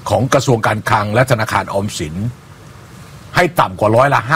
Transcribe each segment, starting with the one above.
ของกระทรวงการคลังและธนาคารออมสินให้ต่ำกว่า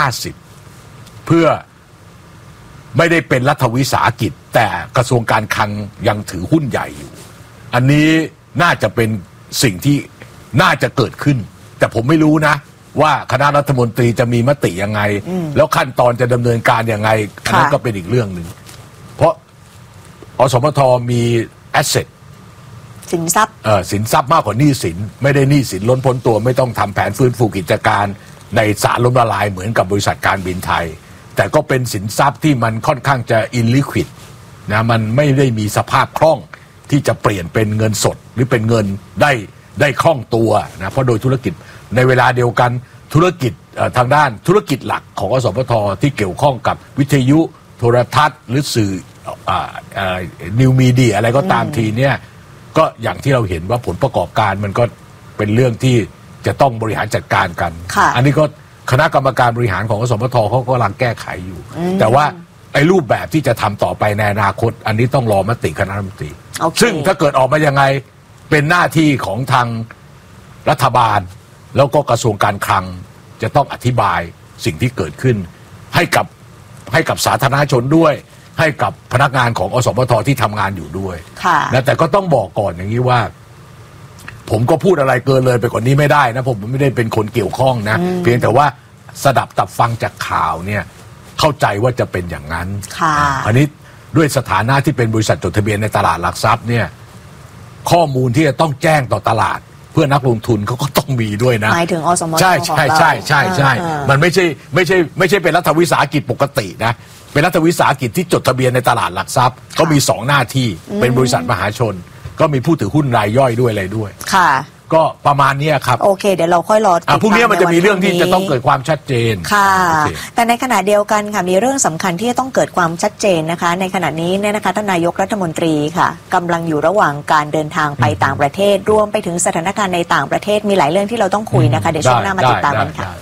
50%เพื่อไม่ได้เป็นรัฐวิสาหกิจแต่กระทรวงการคลังยังถือหุ้นใหญ่อยู่อันนี้น่าจะเป็นสิ่งที่น่าจะเกิดขึ้นแต่ผมไม่รู้นะว่าคณะรัฐมนตรีจะมีมติยังไงแล้วขั้นตอนจะดำเนินการยังไงอันนั้นก็เป็นอีกเรื่องหนึ่งเพราะอสมทมีแอสเซทสินทรัพย์มากกว่าหนี้สินไม่ได้หนี้สินล้นพ้นตัวไม่ต้องทำแผนฟื้นฟูกิจการในศาลล้มละลายเหมือนกับบริษัทการบินไทยแต่ก็เป็นสินทรัพย์ที่มันค่อนข้างจะอินลิควิดนะมันไม่ได้มีสภาพคล่องที่จะเปลี่ยนเป็นเงินสดหรือเป็นเงินได้คล่องตัวนะเพราะโดยธุรกิจในเวลาเดียวกันธุรกิจทางด้านธุรกิจหลักของอสมทที่เกี่ยวข้องกับวิทยุโทรทัศน์หรือสื่อนิวมีเดียอะไรก็ตามทีเนี่ยก็อย่างที่เราเห็นว่าผลประกอบการมันก็เป็นเรื่องที่จะต้องบริหารจัดการกันอันนี้ก็คณะกรรมการบริหารของอสมทเขากำลังแก้ไขอยู่แต่ว่าไอ้รูปแบบที่จะทำต่อไปในอนาคตอันนี้ต้องรอมติคณะรัฐมนตรีซึ่งถ้าเกิดออกมายังไงเป็นหน้าที่ของทางรัฐบาลแล้วก็กระทรวงการคลังจะต้องอธิบายสิ่งที่เกิดขึ้นให้กับสาธารณชนด้วยให้กับพนักงานของอสมทที่ทำงานอยู่ด้วยนะแต่ก็ต้องบอกก่อนอย่างนี้ว่าผมก็พูดอะไรเกินเลยไปกว่านี้ไม่ได้นะผมไม่ได้เป็นคนเกี่ยวข้องนะเพียงแต่ว่าสดับตับฟังจากข่าวเนี่ยเข้าใจว่าจะเป็นอย่างนั้นอันนี้ด้วยสถานะที่เป็นบริษัทจดทะเบียนในตลาดหลักทรัพย์เนี่ยข้อมูลที่จะต้องแจ้งต่อตลาดเพื่อนักลงทุนเขาก็ต้องมีด้วยนะหมายถึงอสมทใช่มันไม่ใช่เป็นรัฐวิสาหกิจปกตินะเป็นรัฐวิสาหกิจที่จดทะเบียนในตลาดหลักทรัพย์เขามี2หน้าที่เป็นบริษัทมหาชนก็มีผู้ถือหุ้นรายย่อยด้วยอะไรด้วยค่ะก็ประมาณนี้ครับโอเคเดี๋ยวเราค่อยรอพรุ่งนี้มันจะมีเรื่องที่จะต้องเกิดความชัดเจนค่ะแต่ในขณะเดียวกันค่ะมีเรื่องสำคัญที่จะต้องเกิดความชัดเจนนะคะในขณะนี้เนี่ยนะคะท่านนายกรัฐมนตรีค่ะกำลังอยู่ระหว่างการเดินทางไปต่างประเทศรวมไปถึงสถานการณ์ในต่างประเทศมีหลายเรื่องที่เราต้องคุยนะคะเดี๋ยวช่วงหน้ามาติดตามกันค่ะ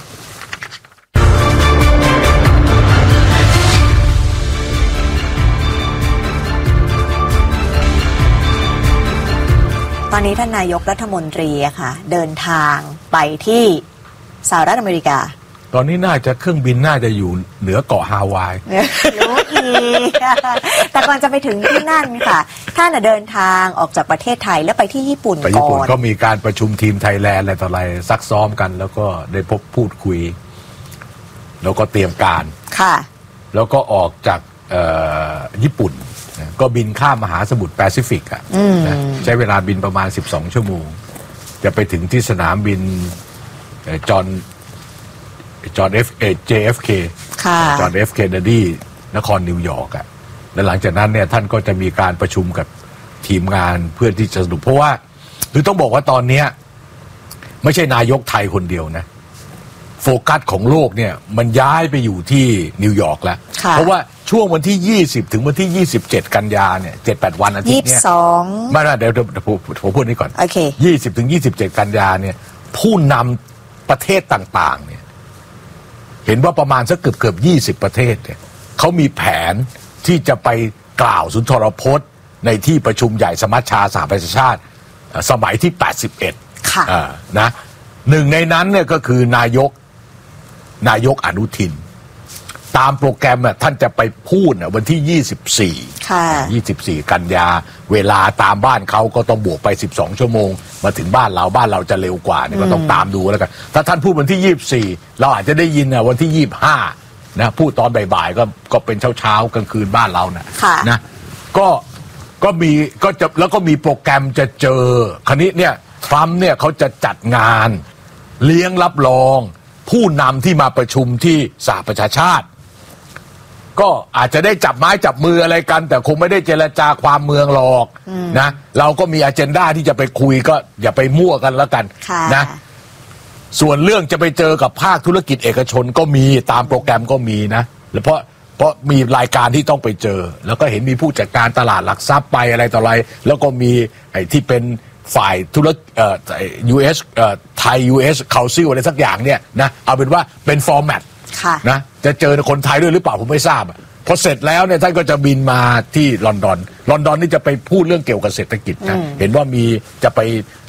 ตอนนี้ท่านนายกรัฐมนตรีค่ะเดินทางไปที่สหรัฐอเมริกาตอนนี้น่าจะเครื่องบินน่าจะอยู่เหนือเกาะฮาวายรู้อีกแต่ก่อนจะไปถึงที่นั่นค่ะท่านเดินทางออกจากประเทศไทยแล้วไปที่ญี่ปุ่นก่อนก็มีการประชุมทีมไทยแลนด์อะไรต่ออะไรซักซ้อมกันแล้วก็ได้พบพูดคุยแล้วก็เตรียมการค่ะแล้วก็ออกจากญี่ปุ่นก็บินข้ามมหาสมุทรแปซิฟิกใช้เวลาบินประมาณ12ชั่วโมงจะไปถึงที่สนามบินจอห์นJFK จอห์น F Kennedy นครนิวยอร์กและหลังจากนั้นเนี่ยท่านก็จะมีการประชุมกับทีมงานเพื่อที่จะสรุปเพราะว่าหรือต้องบอกว่าตอนนี้ไม่ใช่นายกไทยคนเดียวนะโฟกัสของโลกเนี่ยมันย้ายไปอยู่ที่นิวยอร์กแล้วเพราะว่าช่วงวันที่20ถึงวันที่27กันยาเนี่ย 7-8 วันอาทิตย์เนี่ย 22 ไม่เดี๋ยวผมพูดนี้ก่อนโอเค 20ถึง27กันยาเนี่ยผู้นำประเทศต่างๆเนี่ยเห็นว่าประมาณสักเกือบ20ประเทศเนี่ยเขามีแผนที่จะไปกล่าวสุนทรพจน์ในที่ประชุมใหญ่สมัชชาสหประชาชาติสมัยที่81 ค่ะนะหนึ่งในนั้นเนี่ยก็คือนายกอนุทินตามโปรแกรมท่านจะไปพูดวันที่24กันยาเวลาตามบ้านเขาก็ต้องบวกไป12ชั่วโมงมาถึงบ้านเราจะเร็วกว่าเนี่ยก็ต้องตามดูแล้วกันถ้าท่านพูดวันที่24เราอาจจะได้ยินวันที่25นะพูดตอนบ่ายๆก็เป็นเช้ากลางคืนบ้านเรานะก็มีก็จะแล้วก็มีโปรแกรมจะเจอคราวนี้เนี่ยทรัมป์เนี่ยเขาจะจัดงานเลี้ยงรับรองผู้นำที่มาประชุมที่สหประชาชาติก็อาจจะได้จับไม้จับมืออะไรกันแต่คงไม่ได้เจรจาความเมืองหรอกนะเราก็มีอเจนดาที่จะไปคุยก็อย่าไปมั่วกันแล้วกันนะส่วนเรื่องจะไปเจอกับภาคธุรกิจเอกชนก็มีตามโปรแกรมก็มีนะเพราะมีรายการที่ต้องไปเจอแล้วก็เห็นมีผู้จัดการตลาดหลักทรัพย์ไปอะไรต่ออะไรแล้วก็มีไอ้ที่เป็นฝ่ายธุรกิจUS ไทย US Council อะไรสักอย่างเนี่ยนะเอาเป็นว่าเป็นฟอร์แมตนะจะเจอคนไทยด้วยหรือเปล่าผมไม่ทราบพอเสร็จแล้วเนี่ยท่านก็จะบินมาที่ลอนดอนนี่จะไปพูดเรื่องเกี่ยวกับเศรษฐกิจนะเห็นว่ามีจะไป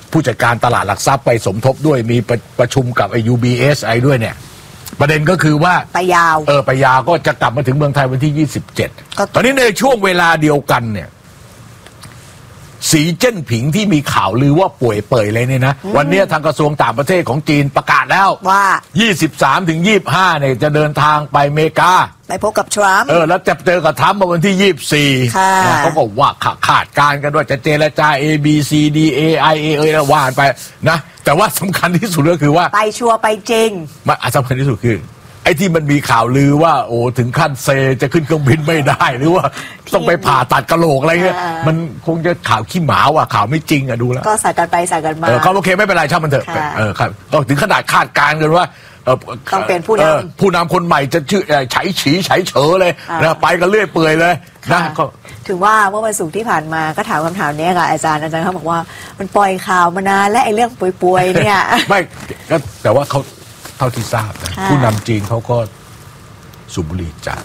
ผู้จัดการตลาดหลักทรัพย์ไปสมทบด้วยมีประชุมกับไอ้ UBS ไอ้ด้วยเนี่ยประเด็นก็คือว่าไปยาวไปยาวก็จะกลับมาถึงเมืองไทยวันที่27ตอนนี้ในช่วงเวลาเดียวกันเนี่ยสีเจิ้นผิงที่มีข่าวลือว่าป่วยเปื่อยเลยเนี่ยนะวันนี้ทางกระทรวงต่างประเทศของจีนประกาศแล้วว่า 23 ถึง 25เนี่ยจะเดินทางไปอเมริกาไปพบกับทรัมป์แล้วจะเจอกับทรัมป์วันที่24เขาก็ว่าขาดการกันว่าจะเจรจา A B C D A I A แล้วว่าไปนะแต่ว่าสำคัญที่สุดก็คือว่าไปชัวร์ไปจริงสำคัญที่สุดคือไอ้ที่มันมีข่าวลือว่าโอ้ถึงขั้นเซจะขึ้นเครื่องบินไม่ได้หรือว่าต้องไปผ่าตัดกะโหลกอะไรเงี้ยมันคงจะข่าวขี้หมาว่ะข่าวไม่จริงดูแล้วก็ใส่กันไปใส่กันมาเขาโอเคไม่เป็นไรช่างมันเถอะครับก็ถึงขนาดคาดการณ์กันว่าต้องเป็นผู้นำคนใหม่จะชื่อไฉฉีไฉเฉอเลยนะไปกันเรื่อยเปื่อยเลยนะก็ถึงว่าเมื่อวันศุกร์ที่ผ่านมาก็ถามคำถามนี้ค่ะอาจารย์เขาบอกว่ามันปล่อยข่าวมานานและไอ้เรื่องป่วยๆเนี่ยไม่ก็แต่ว่าเขาเท่าที่ทราบนะผู้นำจีนเขาก็สูบบุหรี่จัด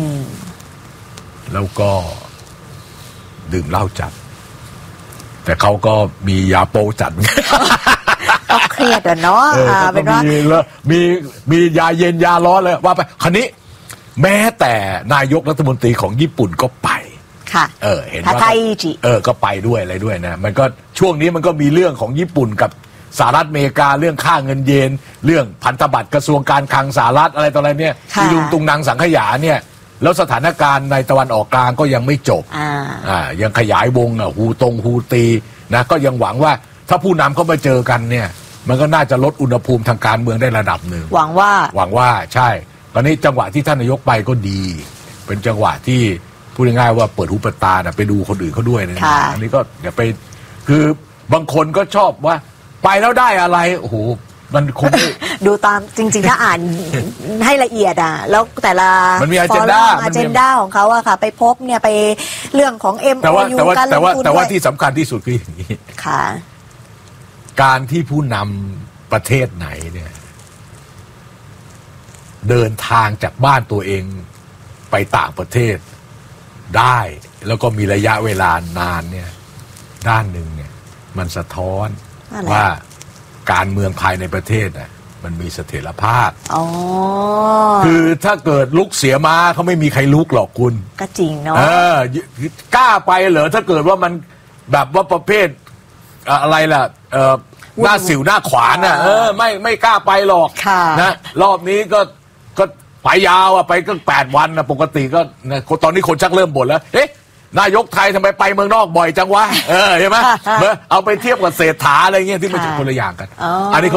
แล้วก็ดื่มเหล้าจัดแต่เขาก็มียาโปจัดก็เครียดเนาะเป็นว่ามียาเย็นยาร้อนเลยว่าไปคราวนี้แม้แต่นายกรัฐมนตรีของญี่ปุ่นก็ไปค่ะเห็นว่าก็ไปด้วยอะไรด้วยนะมันก็ช่วงนี้มันก็มีเรื่องของญี่ปุ่นกับสหรัฐอเมริกาเรื่องค่าเงินเยนเรื่องพันธบัตรกระทรวงการคลังสหรัฐอะไรต่ออะไรเนี่ยที่ลุงตุงนางสังขยาเนี่ยแล้วสถานการณ์ในตะวันออกกลางก็ยังไม่จบยังขยายวงฮูตีนะก็ยังหวังว่าถ้าผู้นำเขามาเจอกันเนี่ยมันก็น่าจะลดอุณหภูมิทางการเมืองได้ระดับหนึ่งหวังว่าใช่ตอนนี้จังหวะที่ท่านนายกไปก็ดีเป็นจังหวะที่พูดง่ายๆว่าเปิดหูเปิดตาไปดูคนอื่นเขาด้วยนะอันนี้ก็อย่าไปคือบางคนก็ชอบว่าไปแล้วได้อะไรโอ้โหมันคงดูตามจริงๆถ้าอ่านให้ละเอียดแล้วแต่ละมันมีอเจนดาของเขาค่ะไปพบเนี่ยไปเรื่องของ MOU การลงทุนแต่ว่าที่สำคัญที่สุดคืออย่างนี้ค่ะการที่ผู้นำประเทศไหนเนี่ยเดินทางจากบ้านตัวเองไปต่างประเทศได้แล้วก็มีระยะเวลานานเนี่ยด้านหนึ่งเนี่ยมันสะท้อนว่าการเมืองภายในประเทศมันมีเสถียรภาพคือถ้าเกิดลุกเสียม้าเขาไม่มีใครลุกหรอกคุณก็จริงเนาะกล้าไปเหรอถ้าเกิดว่ามันแบบว่าประเภทอะไรล่ะหน้าสิวหน้าขวานไม่กล้าไปหรอกนะรอบนี้ก็ไปยาวไปก็8 วันปกติก็ตอนนี้คนชักเริ่มบ่นแล้วนายกไทยทำไมไปเมืองนอกบ่อยจังวะใช่ไหมเอาไปเทียบกับเศรษฐาอะไรเงี้ยที่มันจะคนละอย่างกันอันนี้เขา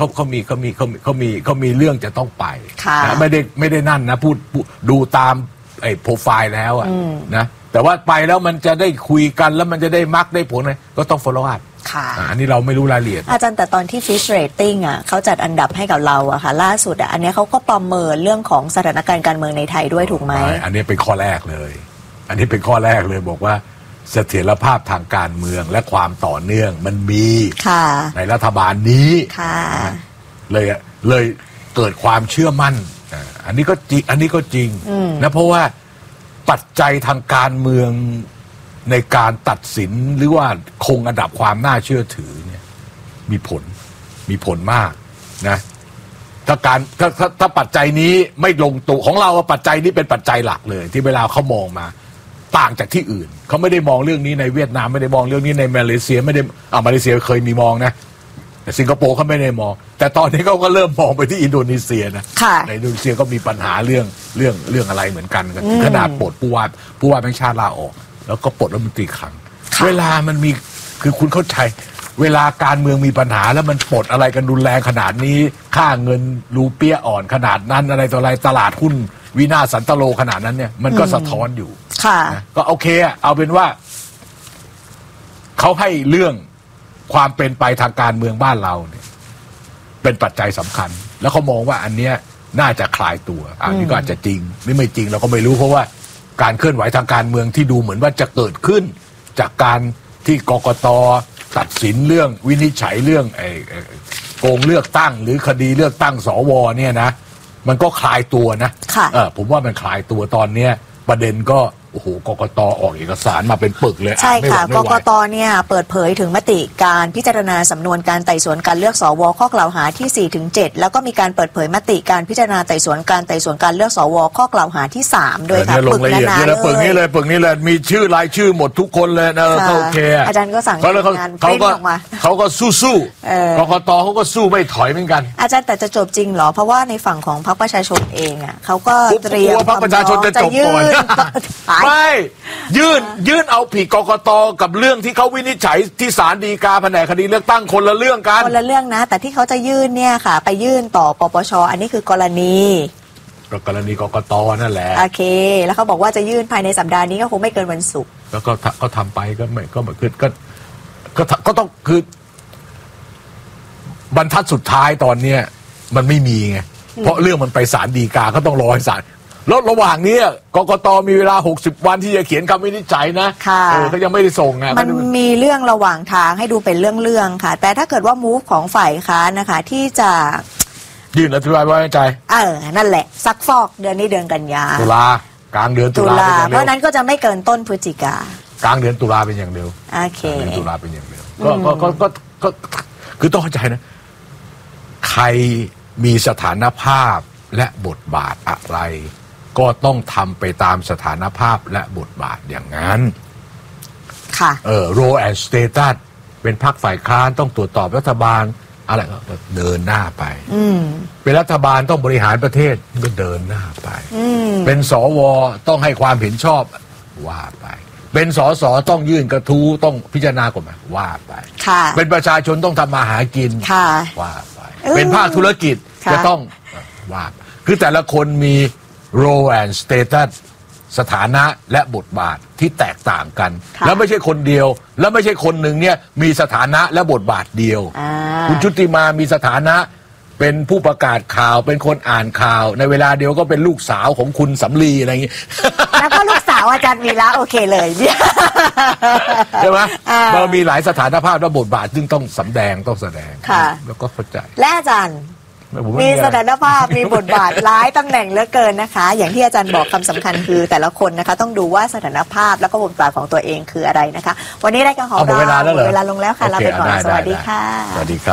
มีเรื่องจะต้องไปไม่ได้นั่นนะพูดดูตามไอ้โปรไฟล์แล้วนะแต่ว่าไปแล้วมันจะได้คุยกันแล้วมันจะได้มักได้ผลก็ต้อง follow up อันนี้เราไม่รู้รายละเอียดอาจารย์แต่ตอนที่ Fitch Rating เขาจัดอันดับให้กับเราค่ะล่าสุดอันนี้เขาก็ประเมินเรื่องของสถานการณ์การเมืองในไทยด้วยถูกไหมอันนี้เป็นข้อแรกเลยบอกว่าเสถียรภาพทางการเมืองและความต่อเนื่องมันมีในรัฐบาลนี้เลยเกิดความเชื่อมั่นอันนี้ก็จริงนะเพราะว่าปัจจัยทางการเมืองในการตัดสินหรือว่าคงอันดับความน่าเชื่อถือเนี่ยมีผลมากนะถ้าปัจจัยนี้ไม่ลงตัวของเราปัจจัยนี้เป็นปัจจัยหลักเลยที่เวลาเขามองมาต่างจากที่อื่นเขาไม่ได้มองเรื่องนี้ในเวียดนามไม่ได้มองเรื่องนี้ในมาเลเซียไม่ได้มาเลเซียเคยมีมองนะแต่สิงคโปร์เขาไม่ได้มองแต่ตอนนี้เขาก็เริ่มมองไปที่อินโดนีเซียนะในอินโดนีเซียก็มีปัญหาเรื่องอะไรเหมือนกันขนาดปลดผู้ว่าแบงค์ชาติลาออกแล้วก็ปลดรัฐมนตรีคลังเวลามันมีคือคุณเข้าใจเวลาการเมืองมีปัญหาแล้วมันปลดอะไรกันรุนแรงขนาดนี้ค่าเงินรูเปียอ่อนขนาดนั้นอะไรต่ออะไรตลาดหุ้นวินาศสันตโลขนาดนั้นเนี่ยมันก็สะท้อนอยู่ก็โอเคเอาเป็นว่าเขาให้เรื่องความเป็นไปทางการเมืองบ้านเราเนี่ยเป็นปัจจัยสำคัญแล้วเขามองว่าอันเนี้ยน่าจะคลายตัวอันนี้ก็อาจจะจริงหรือไม่จริงเราก็ไม่รู้เพราะว่าการเคลื่อนไหวทางการเมืองที่ดูเหมือนว่าจะเกิดขึ้นจากการที่กกต.ตัดสินเรื่องวินิจฉัยเรื่องโกงเลือกตั้งหรือคดีเลือกตั้งสวเนี่ยนะมันก็คลายตัวนะผมว่ามันคลายตัวตอนเนี้ยประเด็นก็โอ้โหกกต.ออกเอกสารมาเป็นปึกเลยใช่ค่ะกกต.เนี่ยเปิดเผยถึงมติการพิจารณาสำนวนการไต่สวนการเลือกสวข้อกล่าวหาที่ 4-7 แล้วก็มีการเปิดเผยมติการพิจารณาไต่สวนการเลือกสวข้อกล่าวหาที่3ด้วยค่ะปึกละนะปึกนี้เลยมีชื่อรายชื่อหมดทุกคนเลยนะโอเคอาจารย์ก็สั่งงานเขาก็สู้กกต.เขาก็สู้ไม่ถอยเหมือนกันอาจารย์แต่จะจบจริงเหรอเพราะว่าในฝั่งของพรรคประชาชนเองอ่ะเขาก็เตรียมพรรคประชาชนจะจบก่อนไม่ยื่นเอาผิดกกต.กับเรื่องที่เขาวินิจฉัยที่ศาลฎีกาแผนกคดีเลือกตั้งคนละเรื่องกันคนละเรื่องนะแต่ที่เขาจะยื่นเนี่ยค่ะไปยื่นต่อปปช.อันนี้คือกรณีกกต.นั่นแหละโอเคแล้วเขาบอกว่าจะยื่นภายในสัปดาห์นี้ก็คงไม่เกินวันศุกร์แล้วก็ทำไปก็ต้องคือบรรทัดสุดท้ายตอนเนี้ยมันไม่มีไงเพราะเรื่องมันไปศาลฎีกาก็ต้องรอให้ศาลแล้วระหว่างนี้กกต.มีเวลา60วันที่จะเขียนคำวินิจฉัยนะเขายังไม่ได้ส่งไงมันมีเรื่องระหว่างทางให้ดูเป็นเรื่องค่ะแต่ถ้าเกิดว่ามูฟของฝ่ายค้านนะคะที่จะยื่นอธิบายไว้ใจนั่นแหละซักฟอกเดือนนี้เดือนกันยาตุลากลางเดือนตุลาเพราะนั้นก็จะไม่เกินต้นพฤศจิกากลางเดือนตุลาเป็นอย่างเดียวโอเคเดือนตุลาเป็นอย่างเดียวก็คือต้องเข้าใจนะใครมีสถานภาพและบทบาทอะไรก็ต้องทำไปตามสถานภาพและบทบาทอย่างนั้นค่ะ role and status เป็นพรรคฝ่ายค้านต้องตรวจสอบรัฐบาลอะไรก็เดินหน้าไปเป็นรัฐบาลต้องบริหารประเทศก็เดินหน้าไปเป็นสวต้องให้ความเห็นชอบว่าไปเป็นสสต้องยื่นกระทู้ต้องพิจารณากฎหมายว่าไปเป็นประชาชนต้องทำมาหากินว่าไปเป็นภาคธุรกิจจะต้องว่าคือแต่ละคนมี role and status สถานะและบทบาทที่แตกต่างกันแล้วไม่ใช่คนเดียวแล้วไม่ใช่คนหนึ่งเนี่ยมีสถานะและบทบาทเดียวคุณชุติมามีสถานะเป็นผู้ประกาศข่าวเป็นคนอ่านข่าวในเวลาเดียวก็เป็นลูกสาวของคุณสำลีอะไรอย่างนี้แล้วก็ลูกสาวอาจารย์วีระโอเคเลยใช่ไหมเรามีหลายสถานภาพและบทบาทซึ่งต้องแสดงแล้วก็เข้าใจและอาจารย์มีสถานภาพมีบทบาทหลายตำแหน่งเหลือเกินนะคะอย่างที่อาจารย์บอกคำสำคัญคือแต่ละคนนะคะต้องดูว่าสถานภาพแล้วก็บทบาทของตัวเองคืออะไรนะคะวันนี้รายการของเราเวลาลงแล้วค่ะลาไปก่อนสวัสดีค่ะสวัสดีครับ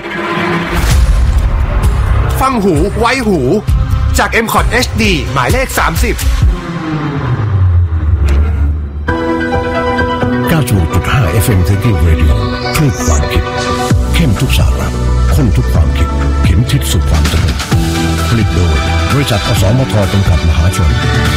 ฟังหูไว้หูจาก M-Cot HD หมายเลข 30 96.5 FM Thinking Radio คลื่นความคิดเข้มทุกสาระข้นทุกความคิดเข็มทิศสู่ความเจริญผลิตโดยบริษัทอสมทจำกัดมหาชน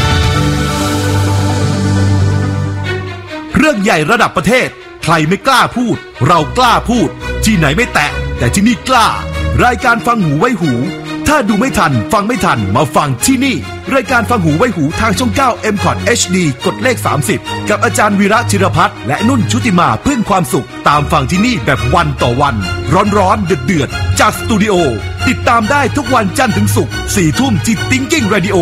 เรื่องใหญ่ระดับประเทศใครไม่กล้าพูดเรากล้าพูดที่ไหนไม่แตะแต่ที่นี่กล้ารายการฟังหูไว้หูถ้าดูไม่ทันฟังไม่ทันมาฟังที่นี่รายการฟังหูไว้หูทางช่อง 9 M-Cot HD กดเลข 30กับอาจารย์วีระจิรพัฒน์และนุ่นชุติมาพึ่งความสุขตามฟังที่นี่แบบวันต่อวันร้อนๆเดือดๆจากสตูดิโอติดตามได้ทุกวันจันทร์ถึงศุกร์ 4 ทุ่มที่ Thinking Radio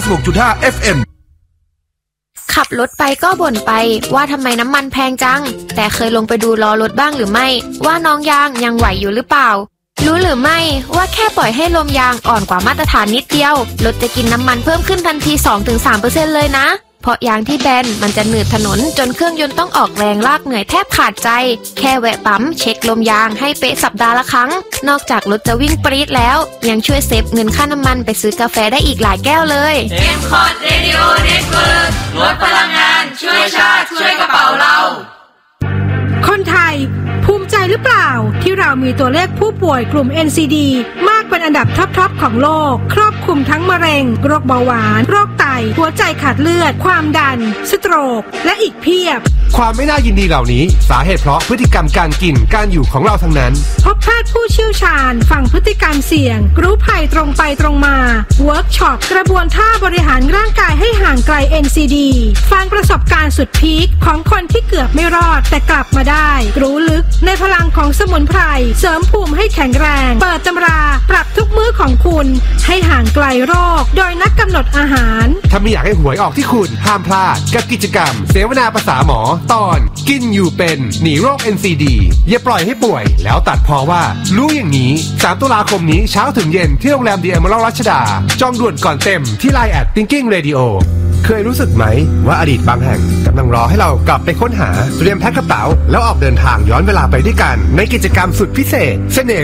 96.5 FM ขับรถไปก็บ่นไปว่าทำไมน้ำมันแพงจังแต่เคยลงไปดูล้อรถบ้างหรือไม่ว่าน้องยางยังไหวอยู่หรือเปล่ารู้หรือไม่ว่าแค่ปล่อยให้ลมยางอ่อนกว่ามาตรฐานนิดเดียวรถจะกินน้ำมันเพิ่มขึ้นทันที 2-3% เลยนะเพราะยางที่แบนมันจะหนืดถนนจนเครื่องยนต์ต้องออกแรงลากเหนื่อยแทบขาดใจแค่แวะปั๊มเช็คลมยางให้เป๊ะสัปดาห์ละครั้งนอกจากรถจะวิ่งปรี๊ดแล้วยังช่วยเซฟเงินค่าน้ำมันไปซื้อกาแฟได้อีกหลายแก้วเลย M-Cot Radio Network ลดพลังงานช่วยชาติช่วยกระเป๋าเราคนไทยภูมิใจหรือเปล่าที่เรามีตัวเลขผู้ป่วยกลุ่ม NCD มากเป็นอันดับท็อปของโลกครอบคลุมทั้งมะเร็งโรคเบาหวานโรคไตหัวใจขาดเลือดความดันสโตรกและอีกเพียบความไม่น่ายินดีเหล่านี้สาเหตุเพราะพฤติกรรมการกินการอยู่ของเราทั้งนั้นพบแพทย์ผู้เชี่ยวชาญฟังพฤติกรรมเสี่ยงรู้ภัยตรงไปตรงมาเวิร์กช็อปกระบวนท่าบริหารร่างกายให้ห่างไกล NCD ฟังประสบการณ์สุดพีคของคนที่เกือบไม่รอดแต่กลับมาได้รู้ลึกในพลังของสมุนไพรเสริมภูมิให้แข็งแรงเปิดตำราปรับทุกมื้อของคุณให้ห่างไกลโรคโดยนักกำหนดอาหารถ้าไม่อยากให้หวยออกที่คุณห้ามพลาดกับกิจกรรมเสวนาภาษาหมอตอนกินอยู่เป็นหนีโรค NCD อย่าปล่อยให้ป่วยแล้วตัดพอว่ารู้อย่างนี้3 ตุลาคมนี้เช้าถึงเย็นที่โรงแรมดีเอเมอรัลด์รัชดาจองด่วนก่อนเต็มที่ LINE@Thinking Radio เคยรู้สึกไหมว่าอดีตบางแห่งกำลังรอให้เรากลับไปค้นหาเตรียมแพ็คกระเป๋าแล้วออกเดินทางย้อนเวลาไปด้วยกันในกิจกรรมสุดพิเศษเสน่ห์